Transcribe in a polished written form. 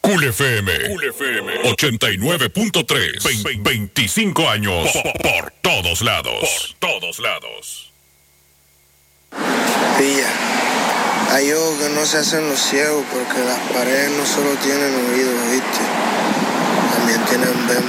Cool FM 89.3. 25 años por todos lados. Pilla, hay ojos que no se hacen los ciegos porque las paredes no solo tienen oídos, ¿viste? También tienen